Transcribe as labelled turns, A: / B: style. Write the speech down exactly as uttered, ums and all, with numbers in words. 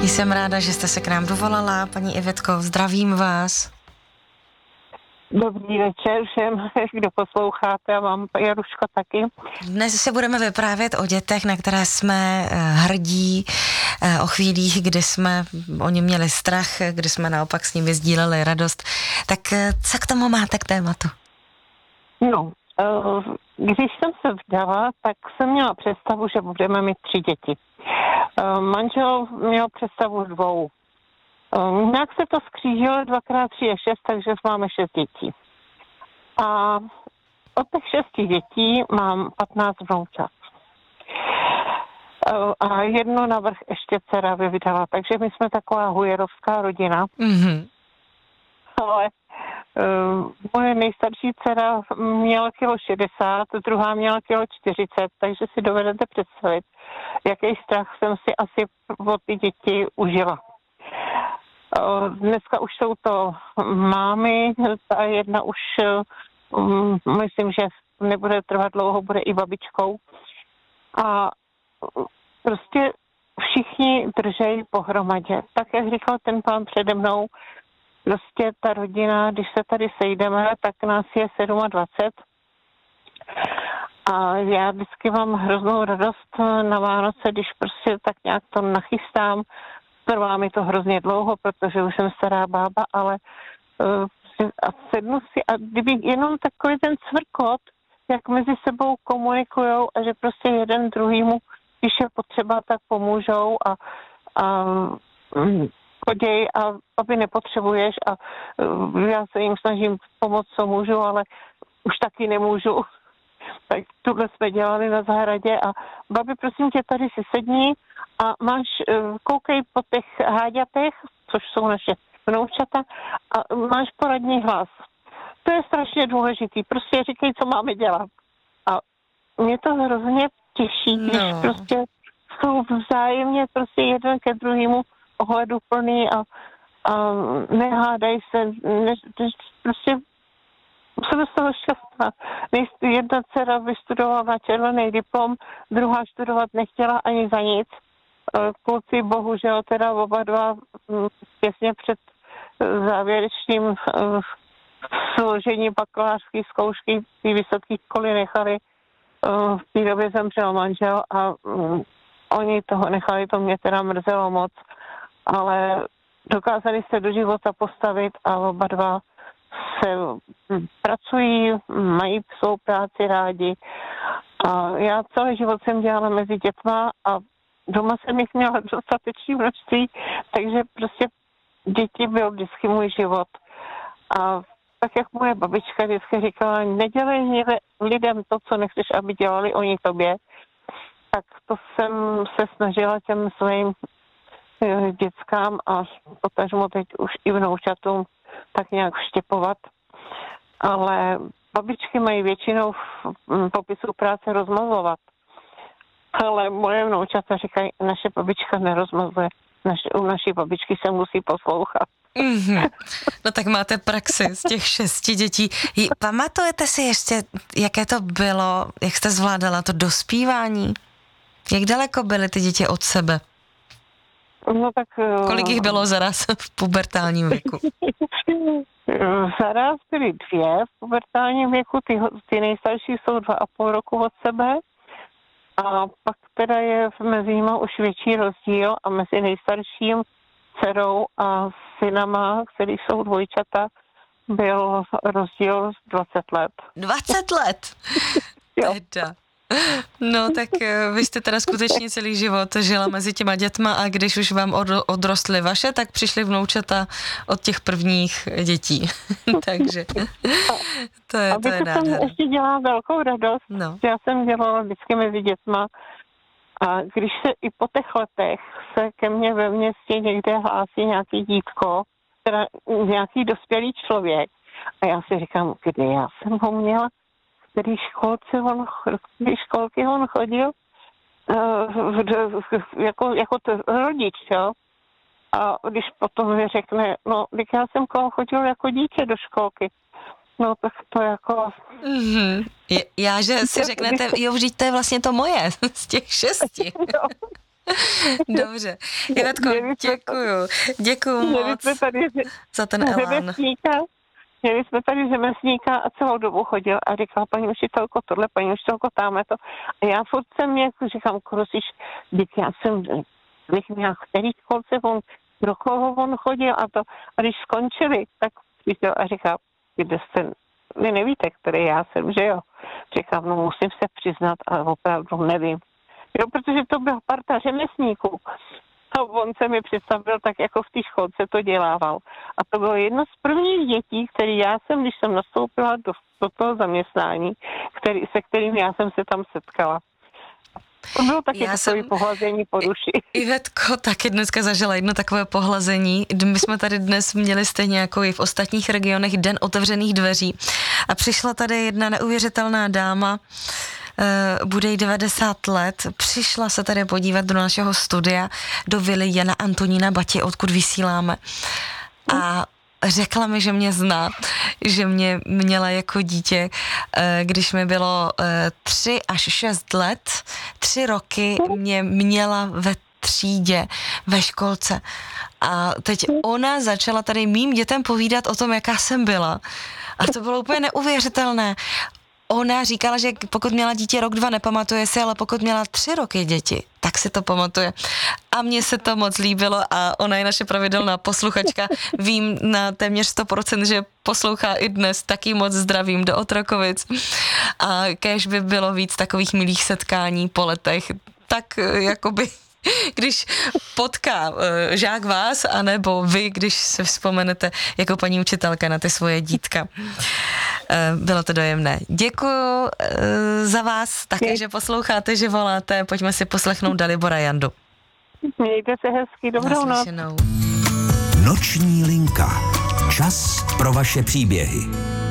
A: Jsem ráda, že jste se k nám dovolala, paní Ivetko, zdravím vás.
B: Dobrý večer všem, kdo posloucháte, a vám, Jaruško, taky.
A: Dnes si budeme vyprávět o dětech, na které jsme hrdí, o chvílích, kdy jsme o ně měli strach, kdy jsme naopak s nimi sdíleli radost. Tak co k tomu máte k tématu?
B: No, když jsem se vdala, tak jsem měla představu, že budeme mít tři děti. Manžel měl představu dvou. Nějak se to skřížilo, dvakrát tři je šest, takže máme šest dětí. A od těch šesti dětí mám patnáct vnoučat. A jedno navrch ještě dcera vydala, takže my jsme taková hujerovská rodina. Mm-hmm. Ale uh, moje nejstarší dcera měla kilo šedesát, druhá měla kilo čtyřicet, takže si dovedete představit, jaký strach jsem si asi od ty děti užila. Dneska už jsou to mámy, ta jedna už, um, myslím, že nebude trvat dlouho, bude i babičkou. A prostě všichni držejí pohromadě. Tak, jak říkal ten pán přede mnou, prostě ta rodina, když se tady sejdeme, tak nás je dvacet sedm. A já vždycky mám hroznou radost na Vánoce, když prostě tak nějak to nachystám. Trvá mi to hrozně dlouho, protože už jsem stará bába, ale uh, a sednu si a kdyby jenom takový ten cvrkot, jak mezi sebou komunikujou a že prostě jeden druhýmu, když je potřeba, tak pomůžou a, a um, choděj a aby nepotřebuješ a uh, já se jim snažím pomoct, co můžu, ale už taky nemůžu. Tak tohle jsme dělali na zahradě a babi, prosím tě, tady si sedni a máš, koukej po těch háďatech, což jsou naše vnoučata, a máš poradní hlas. To je strašně důležitý, prostě říkej, co máme dělat. A mě to hrozně těší, no. Když prostě jsou vzájemně prostě jeden ke druhému ohleduplný a, a nehádají se, ne, prostě jsem z toho šťastná. Jedna dcera vystudovala na červený diplom, druhá studovat nechtěla ani za nic. Kluci bohužel teda oba dva těsně před závěrečným složením bakalářské zkoušky ty vysoké školy nechali. V té době zemřel manžel a oni toho nechali, to mě teda mrzelo moc, ale dokázali se do života postavit a oba dva se pracují, mají svou práci rádi. A já celý život jsem dělala mezi dětma a doma jsem jich měla dostatečné množství, takže prostě děti byl vždycky můj život. A tak, jak moje babička vždycky říkala, nedělej lidem to, co nechceš, aby dělali oni tobě, tak to jsem se snažila těm svým dětskám a potažmo teď už i vnoučatům tak nějak vštěpovat. Ale babičky mají většinou v popisu práce rozmazovat. Ale moje vnoučata říkají, naše babička nerozmazuje. Naše, u naší babičky se musí poslouchat.
A: Mm-hmm. No tak máte praxi z těch šesti dětí. Pamatujete si ještě, jaké to bylo, jak jste zvládala to dospívání? Jak daleko byly ty děti od sebe?
B: No tak...
A: Kolik jich bylo zaraz v pubertálním věku?
B: Zaraz byly dvě v pubertálním věku, ty, ty nejstarší jsou dva a půl roku od sebe. A pak teda je mezi nimi už větší rozdíl a mezi nejstarším dcerou a synama, který jsou dvojčata, byl rozdíl dvacet let.
A: dvacet let?
B: Jo.
A: Teda. No tak vy jste teda skutečně celý život žila mezi těma dětma a když už vám odrostly vaše, tak přišly vnoučata od těch prvních dětí. Takže to je, to je nádhera.
B: A jsem ještě dělala velkou radost,
A: no.
B: Já jsem dělala vždycky mezi dětma a když se i po těch letech se ke mně ve městě někde hlásí nějaký dítko, teda nějaký dospělý člověk a já si říkám, kdy já jsem ho měla, který školci on, který školky on chodil uh, jako, jako to rodič, jo. A když potom mi řekne, no, když já jsem kolem chodil jako dítě do školky, no tak to jako...
A: Mm-hmm. Já, že si řeknete, jo, vždyť to je vlastně to moje, z těch šesti. Dobře. Ivetko, děkuju. Děkuju moc
B: tady,
A: za ten elán.
B: Měli jsme tady řemeslníka a celou dobu chodil a říkal, paní učitelko tohle, paní učitelko tamhle to. A já furt jsem jako říkám, krusíš, teď já jsem, bych měl který školce, on, do koho on chodil a to. A když skončili, tak přišel a říkal, kde jste, vy nevíte, který já jsem, že jo. Říkám, no musím se přiznat, ale opravdu nevím. Jo, protože to byla parta řemeslníků. A on se mi představil tak, jako v té školce to dělával. A to bylo jedno z prvních dětí, který já jsem, když jsem nastoupila do, do toho zaměstnání, který, se kterým já jsem se tam setkala. To bylo taky takové jsem... pohlazení po duši.
A: Ivetko taky dneska zažila jedno takové pohlazení. My jsme tady dnes měli stejně jako i v ostatních regionech den otevřených dveří. A přišla tady jedna neuvěřitelná dáma, bude jí devadesát let, přišla se tady podívat do našeho studia, do vily Jana Antonína Bati, odkud vysíláme. A řekla mi, že mě zná, že mě měla jako dítě, když mi bylo tři až šest let, tři roky mě měla ve třídě, ve školce. A teď ona začala tady mým dětem povídat o tom, jaká jsem byla. A to bylo úplně neuvěřitelné. Ona říkala, že pokud měla dítě rok, dva, nepamatuje si, ale pokud měla tři roky děti, tak si to pamatuje. A mně se to moc líbilo a ona je naše pravidelná posluchačka. Vím na téměř sto procent, že poslouchá i dnes, taky moc zdravím do Otrokovic. A kéž by bylo víc takových milých setkání po letech, tak jakoby... Když potká uh, žák vás, anebo vy, když se vzpomenete jako paní učitelka na ty svoje dítka. Uh, bylo to dojemné. Děkuju uh, za vás také, že posloucháte, že voláte. Pojďme si poslechnout Dalibora Jandu.
B: Mějte se hezky, dobrou noc.
C: Noční linka. Čas pro vaše příběhy.